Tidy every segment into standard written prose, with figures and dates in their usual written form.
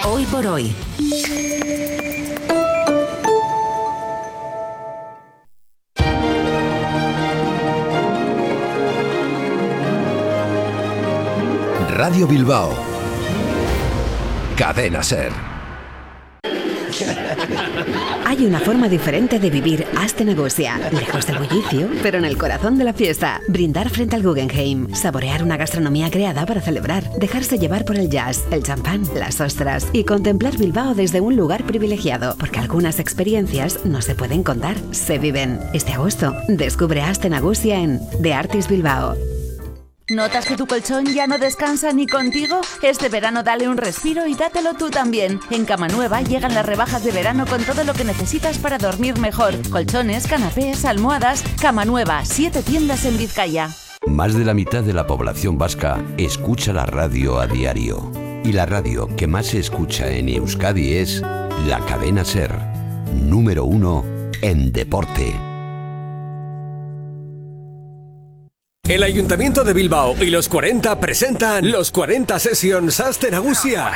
Hoy por hoy. Radio Bilbao. Cadena SER. Hay una forma diferente de vivir Astenagusia, lejos del bullicio, pero en el corazón de la fiesta. Brindar frente al Guggenheim, saborear una gastronomía creada para celebrar, dejarse llevar por el jazz, el champán, las ostras y contemplar Bilbao desde un lugar privilegiado, porque algunas experiencias no se pueden contar, se viven. Este agosto, descubre Astenagusia en The Artist Bilbao. ¿Notas que tu colchón ya no descansa ni contigo? Este verano dale un respiro y dátelo tú también. En Cama Nueva llegan las rebajas de verano con todo lo que necesitas para dormir mejor. Colchones, canapés, almohadas. Cama Nueva, 7 tiendas en Vizcaya. Más de la mitad de la población vasca escucha la radio a diario. Y la radio que más se escucha en Euskadi es la Cadena SER, número 1 en deporte. El Ayuntamiento de Bilbao y los 40 presentan los 40 Sessions Astenagusia.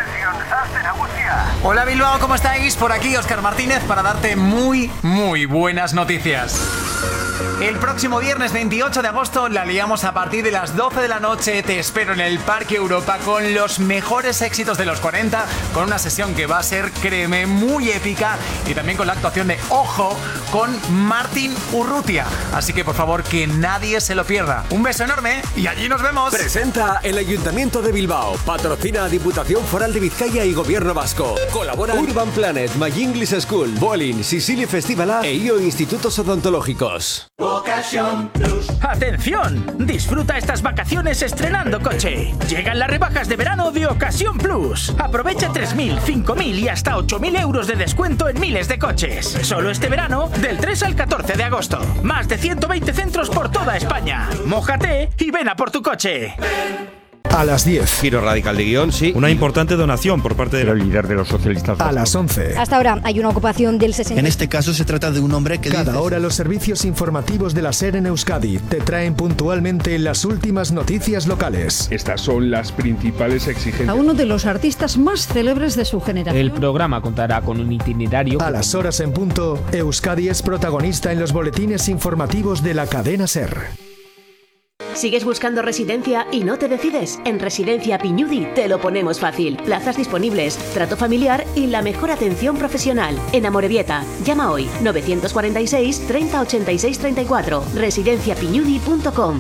Hola Bilbao, ¿cómo estáis? Por aquí Óscar Martínez para darte muy buenas noticias. El próximo viernes 28 de agosto la liamos a partir de las 12 de la noche. Te espero en el Parque Europa con los mejores éxitos de los 40, con una sesión que va a ser, créeme, muy épica, y también con la actuación de Ojo con Martin Urrutia. Así que por favor que nadie se lo pierda. Un beso enorme y allí nos vemos. Presenta el Ayuntamiento de Bilbao, patrocina Diputación Foral de Vizcaya y Gobierno Vasco. Colabora Urban Planet, My English School, Bolin, Sicily Festivala e IO Institutos Odontológicos. Ocasión Plus. ¡Atención! Disfruta estas vacaciones estrenando coche. Llegan las rebajas de verano de Ocasión Plus. Aprovecha 3.000, 5.000 y hasta 8.000 euros de descuento en miles de coches. Solo este verano, del 3 al 14 de agosto. Más de 120 centros por toda España. Mójate y ven a por tu coche. A las 10. Giro radical de guión, sí. Una importante donación por parte del líder de los socialistas. A las 11. Hasta ahora hay una ocupación del 60%. En este caso se trata de un hombre que Cada hora los servicios informativos de la SER en Euskadi te traen puntualmente las últimas noticias locales. Estas son las principales exigencias. A uno de los artistas más célebres de su generación. El programa contará con un itinerario. A las horas en punto, Euskadi es protagonista en los boletines informativos de la cadena SER. ¿Sigues buscando residencia y no te decides? En Residencia Piñudi te lo ponemos fácil. Plazas disponibles, trato familiar y la mejor atención profesional. En Amorebieta, llama hoy 946 30 86 34. residenciapiñudi.com.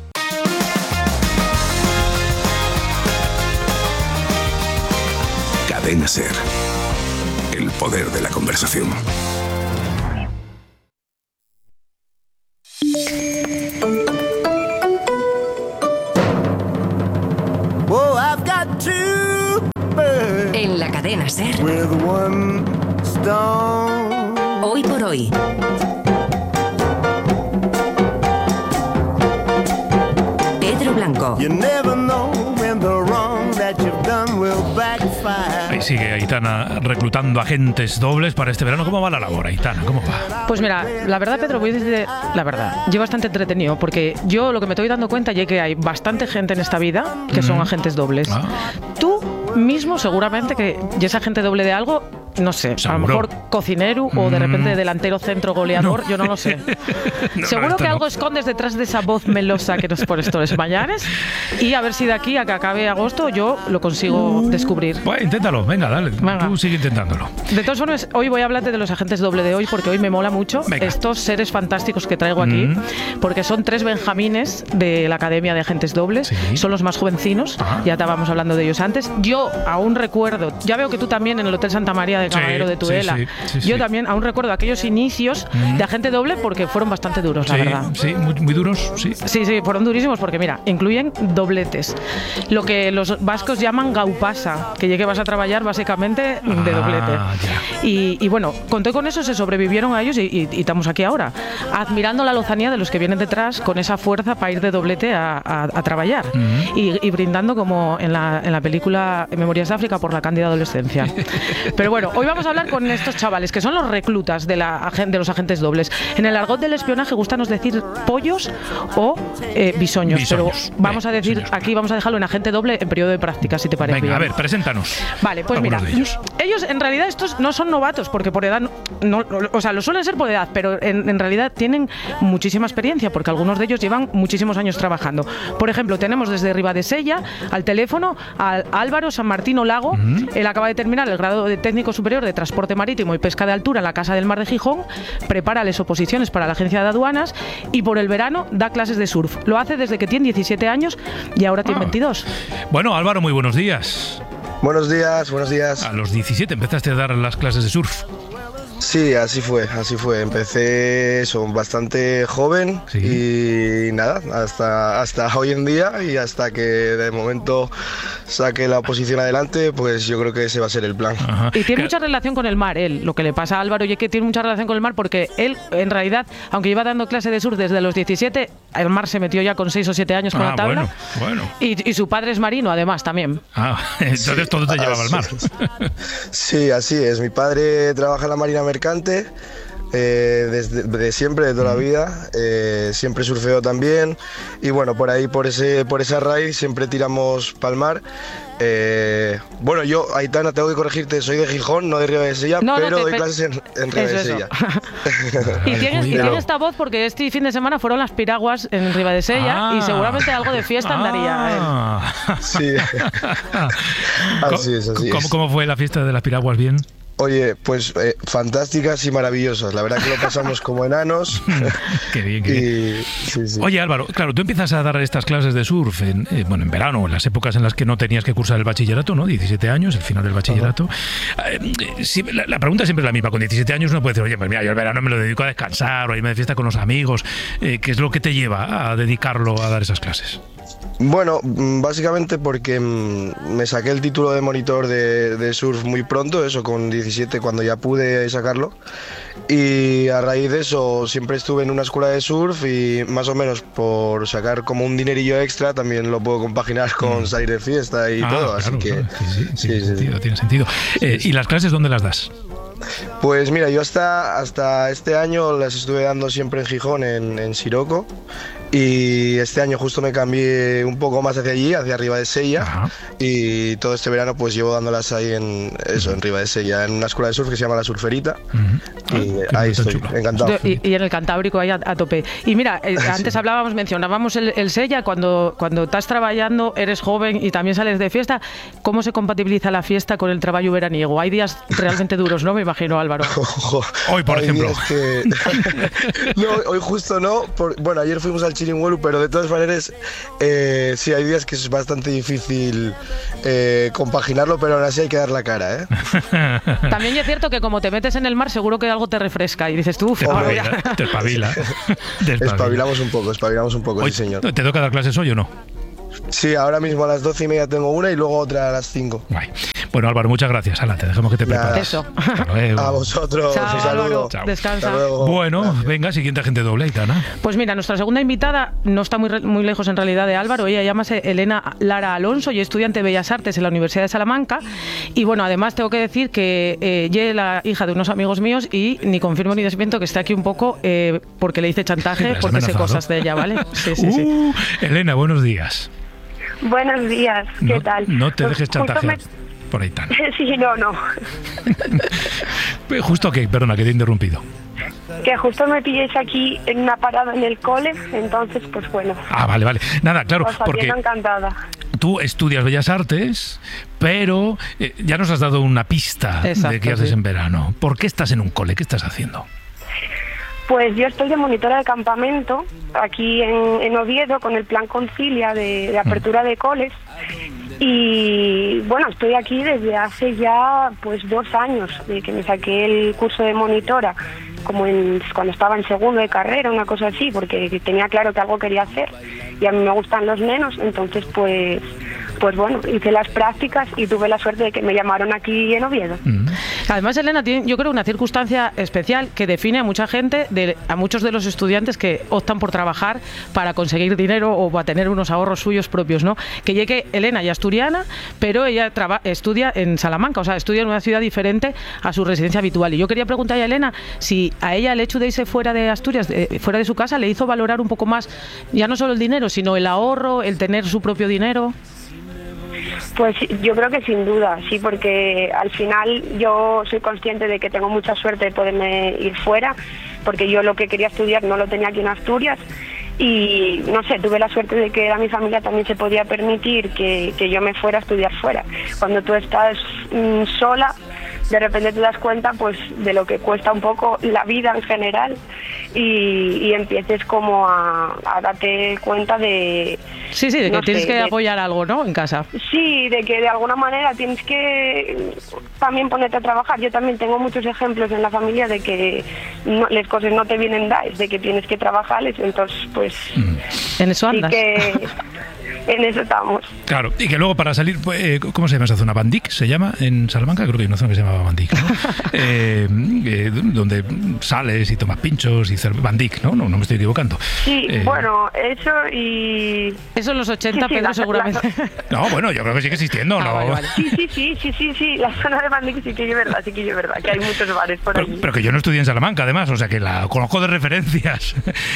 Cadena SER. El poder de la conversación. En la cadena SER. Hoy por hoy. Pedro Blanco. Ahí sigue Aitana reclutando agentes dobles para este verano. ¿Cómo va la labor, Aitana? ¿Cómo va? Pues mira, la verdad, Pedro, voy a decir la verdad. Yo bastante entretenido porque yo lo que me estoy dando cuenta es que hay bastante gente en esta vida que son agentes dobles. Tú mismo seguramente que ya es agente doble de algo, no sé, ¿seguro? A lo mejor cocinero o de repente delantero centro goleador, no. Yo no lo sé. Seguro que algo escondes detrás de esa voz melosa que nos pones todos los mañanes, y a ver si de aquí a que acabe agosto yo lo consigo descubrir. Pues inténtalo, venga, dale. Venga. Tú sigue intentándolo. De todas formas, hoy voy a hablarte de los agentes doble de hoy porque hoy me mola mucho estos seres fantásticos que traigo aquí, porque son 3 benjamines de la Academia de Agentes Dobles, son los más jovencinos, ya estábamos hablando de ellos antes. Yo aún recuerdo, ya veo que tú también en el Hotel Santa María de Caballero de Tudela, yo también aún recuerdo aquellos inicios de agente doble porque fueron bastante duros, la verdad. Sí, muy duros, sí. Sí, fueron durísimos porque mira, incluyen dobletes, lo que los vascos llaman gaupasa, que ya que vas a trabajar básicamente de doblete. Y bueno, conté con eso, se sobrevivieron a ellos y estamos aquí ahora, admirando la lozanía de los que vienen detrás con esa fuerza para ir de doblete a trabajar y brindando como en la película Memorias de África por la cándida adolescencia. Pero bueno, hoy vamos a hablar con estos chavales, que son los reclutas de los agentes dobles. En el argot del espionaje gustanos decir pollos o bisoños, pero vamos a decir, aquí vamos a dejarlo en agente doble en periodo de práctica, si te parece. Venga, bien. A ver, preséntanos. Vale, pues mira, ellos en realidad estos no son novatos, porque por edad, o sea, lo suelen ser por edad, pero en realidad tienen muchísima experiencia, porque algunos de ellos llevan muchísimos años trabajando. Por ejemplo, tenemos desde Ribadesella al teléfono a Álvaro San Martín Lago. Él acaba de terminar el grado de técnico superior de transporte marítimo y pesca de altura en la Casa del Mar de Gijón, prepara las oposiciones para la agencia de aduanas y por el verano da clases de surf. Lo hace desde que tiene 17 años y ahora tiene 22. Bueno, Álvaro, muy buenos días. Buenos días, buenos días. A los 17 empezaste a dar las clases de surf. Sí, así fue. Empecé bastante joven y nada, hasta hoy en día y hasta que de momento saque la oposición adelante, pues yo creo que ese va a ser el plan. Ajá. Y tiene mucha relación con el mar, lo que le pasa a Álvaro, y es que tiene mucha relación con el mar porque él, en realidad, aunque lleva dando clase de surf desde los 17, el mar se metió ya con 6 o 7 años con la tabla. Bueno. Y su padre es marino, además, también. Entonces todo te llevaba al mar. Sí, así es. Mi padre trabaja en la Marina Mercante de siempre, de toda la vida. Siempre surfeo también y bueno, por ahí, por esa raíz siempre tiramos pa'l mar. Bueno, yo, Aitana, tengo que corregirte, soy de Gijón, no de Ribadesella, pero doy clases en Ribadesella. Y tienes esta voz porque este fin de semana fueron las piraguas en Ribadesella y seguramente algo de fiesta andaría. Sí. Así es. ¿Cómo fue la fiesta de las piraguas? ¿Bien? Oye, pues fantásticas y maravillosas. La verdad que lo pasamos como enanos. Qué bien. Sí. Oye, Álvaro, claro, tú empiezas a dar estas clases de surf en verano, en las épocas en las que no tenías que cursar el bachillerato, ¿no? 17 años, el final del bachillerato. La pregunta siempre es la misma. Con 17 años uno puede decir, oye, pues mira, yo el verano me lo dedico a descansar o a irme de fiesta con los amigos. ¿Qué es lo que te lleva a dedicarlo a dar esas clases? Bueno, básicamente porque me saqué el título de monitor de surf muy pronto, eso con 17 cuando ya pude sacarlo, y a raíz de eso siempre estuve en una escuela de surf y más o menos por sacar como un dinerillo extra también lo puedo compaginar con salir de fiesta y todo, así que tiene sentido. ¿Y las clases dónde las das? Pues mira, yo hasta este año las estuve dando siempre en Gijón, en Siroco. Y este año justo me cambié un poco más hacia allí, hacia Ribadesella, y todo este verano pues llevo dándolas ahí en Ribadesella, en una escuela de surf que se llama La Surferita, y ahí estoy, encantado. Y en el Cantábrico ahí a tope. Y mira, antes mencionábamos el Sella, cuando estás trabajando, eres joven y también sales de fiesta, ¿cómo se compatibiliza la fiesta con el trabajo veraniego? Hay días realmente duros, ¿no? Me imagino, Álvaro. Hoy, por ejemplo. No, hoy justo no, bueno, ayer fuimos al Chiringuelu, pero de todas maneras sí hay días que es bastante difícil compaginarlo, pero aún así hay que dar la cara, ¿eh? También es cierto que como te metes en el mar seguro que algo te refresca y dices tú, te espabila. Espabilamos un poco, hoy, sí señor. ¿Te toca dar clases hoy o no? Sí, ahora mismo a las 12:30 tengo una y luego otra a las 5. Guay. Bueno, Álvaro, muchas gracias. Ala, te dejamos que te prepares. Eso. A vosotros. Chao, un saludo. Chao. Descansa. Bueno, gracias. Venga, siguiente agente doble, Aitana. Pues mira, nuestra segunda invitada no está muy lejos en realidad de Álvaro. Ella llámase Elena Lara Alonso y es estudiante de Bellas Artes en la Universidad de Salamanca. Y bueno, además tengo que decir que ella es la hija de unos amigos míos y ni confirmo ni desmiento que está aquí un poco porque le hice chantaje, porque sé cosas de ella, ¿vale? Sí. Elena, buenos días. Buenos días, ¿qué tal? No te dejes chantajear por Aitana. Sí, no. ¿Justo qué? Perdona, que te he interrumpido. Que justo me pilléis aquí en una parada en el cole, entonces pues bueno. Vale. Nada, claro, porque encantada. Tú estudias Bellas Artes, pero ya nos has dado una pista de qué haces en verano. ¿Por qué estás en un cole? ¿Qué estás haciendo? Pues yo estoy de monitora de campamento aquí en Oviedo con el plan Concilia de apertura de coles y bueno, estoy aquí desde hace ya pues 2 años de que me saqué el curso de monitora cuando estaba en segundo de carrera, una cosa así, porque tenía claro que algo quería hacer y a mí me gustan los nenos, entonces pues pues bueno, hice las prácticas y tuve la suerte de que me llamaron aquí en Oviedo. Además, Elena, tiene, yo creo, una circunstancia especial que define a mucha gente, a muchos de los estudiantes que optan por trabajar para conseguir dinero o para tener unos ahorros suyos propios, ¿no? Que llegue Elena ya asturiana, pero ella estudia en Salamanca, o sea, estudia en una ciudad diferente a su residencia habitual. Y yo quería preguntarle a Elena si a ella el hecho de irse fuera de Asturias, fuera de su casa, le hizo valorar un poco más, ya no solo el dinero, sino el ahorro, el tener su propio dinero. Pues yo creo que sin duda, sí, porque al final yo soy consciente de que tengo mucha suerte de poderme ir fuera, porque yo lo que quería estudiar no lo tenía aquí en Asturias y no sé, tuve la suerte de que a mi familia también se podía permitir que yo me fuera a estudiar fuera. Cuando tú estás sola, de repente te das cuenta pues de lo que cuesta un poco la vida en general y empieces como a darte cuenta de... Sí, de que tienes que apoyar algo, ¿no? En casa. Sí, de que de alguna manera tienes que también ponerte a trabajar. Yo también tengo muchos ejemplos en la familia de que las cosas no te vienen dadas, de que tienes que trabajarles, entonces pues... En eso andas. Sí que en eso estamos. Claro, y que luego para salir, ¿cómo se llama esa zona? ¿Bandic se llama en Salamanca? Creo que hay una zona que se llama Bandic, ¿no? Donde sales y tomas pinchos y Bandic, ¿no? No me estoy equivocando. Sí, bueno, eso y... Eso en los 80, sí, Pedro, seguramente. No, bueno, yo creo que sigue existiendo, ¿no? Vale. Sí, la zona de Bandic sí que es verdad, que hay muchos bares por allí. Pero que yo no estudié en Salamanca, además, o sea que la conozco de referencias.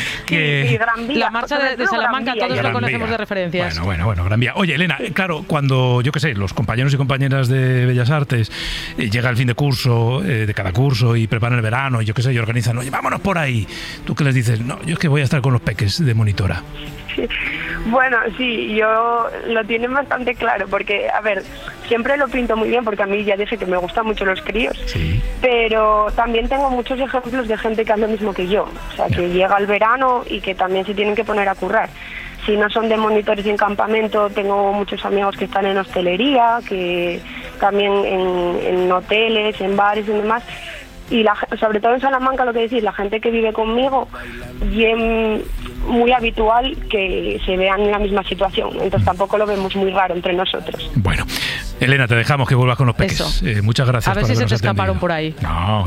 Y Gran Vía. La marcha de Salamanca todos la conocemos de referencias. Bueno, Gran Vía. Oye, Elena, claro, cuando, yo qué sé, los compañeros y compañeras de Bellas Artes llega el fin de curso, de cada curso, y preparan el verano, y yo qué sé, y organizan, oye, vámonos por ahí. ¿Tú qué les dices? No, yo es que voy a estar con los peques de monitora. Sí. Bueno, sí, yo lo tienen bastante claro, porque, a ver, siempre lo pinto muy bien, porque a mí ya dije que me gustan mucho los críos, sí. Pero también tengo muchos ejemplos de gente que hace lo mismo que yo, o sea, que llega el verano y que también se tienen que poner a currar. Si no son de monitores en campamento, tengo muchos amigos que están en hostelería, que también en hoteles, en bares y demás. Y sobre todo en Salamanca, lo que decís, la gente que vive conmigo, y es muy habitual que se vean en la misma situación. Entonces tampoco lo vemos muy raro entre nosotros. Bueno, Elena, te dejamos que vuelvas con los peques. Muchas gracias. A ver si se te escaparon por ahí. No,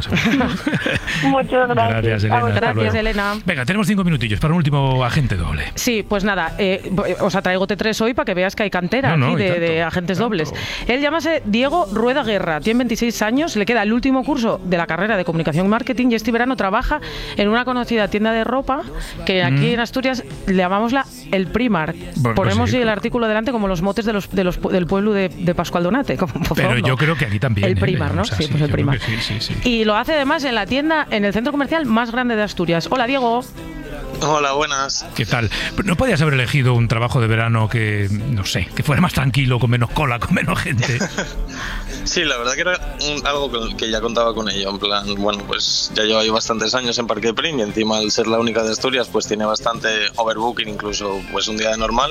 muchas gracias. Gracias, Elena. Venga, tenemos 5 minutillos para un último agente doble. Sí, pues nada, os traigo T3 hoy para que veas que hay cantera aquí de agentes dobles. Él llámase Diego Rueda Guerra, tiene 26 años, le queda el último curso de la carrera de comunicación y marketing y este verano trabaja en una conocida tienda de ropa que aquí en Asturias le llamamos el Primark. Bueno, ponemos sí, el artículo delante como los motes del pueblo de Pascual Donate. Pero yo creo que aquí también. El Primark, ¿no? O sea, sí, pues el Primark. Sí. Y lo hace además en la tienda, en el centro comercial más grande de Asturias. Hola, Diego. Hola, buenas. ¿Qué tal? ¿No podías haber elegido un trabajo de verano que, no sé, que fuera más tranquilo, con menos cola, con menos gente? Sí, la verdad que era algo que ya contaba con ello. En plan, bueno, pues ya llevo ahí bastantes años en Parque Prim y encima al ser la única de Asturias, pues tiene bastante overbooking, incluso pues un día de normal.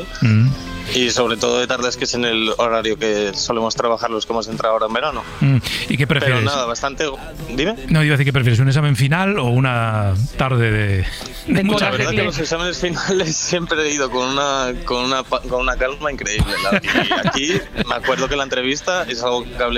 Y sobre todo de tardes, que es en el horario que solemos trabajar los que hemos entrado ahora en verano. ¿Y qué prefieres? Pero nada, bastante... ¿Dime? No, iba a decir, ¿qué prefieres? ¿Un examen final o una tarde de mucha gente? La verdad que los exámenes finales siempre he ido con una calma increíble. Y aquí me acuerdo que la entrevista es algo que hablé